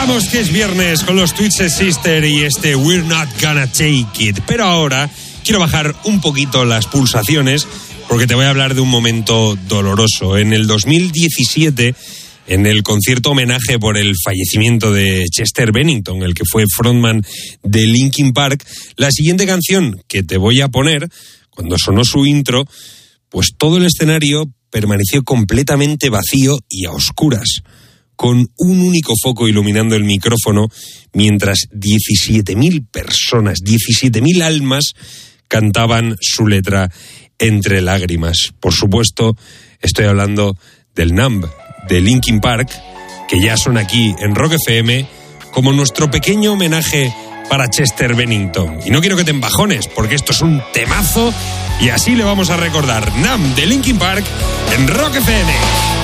Vamos que es viernes con los Twisted Sister y este We're Not Gonna Take It. Pero ahora quiero bajar un poquito las pulsaciones porque te voy a hablar de un momento doloroso. En el 2017, en el concierto homenaje por el fallecimiento de Chester Bennington, el que fue frontman de Linkin Park, la siguiente canción que te voy a poner, cuando sonó su intro, pues todo el escenario permaneció completamente vacío y a oscuras, con un único foco iluminando el micrófono, mientras 17.000 personas, 17.000 almas cantaban su letra entre lágrimas. Por supuesto, estoy hablando del Numb, de Linkin Park, que ya son aquí en Rock FM, como nuestro pequeño homenaje para Chester Bennington. Y no quiero que te embajones, porque esto es un temazo, y así le vamos a recordar. Numb, de Linkin Park, en Rock FM.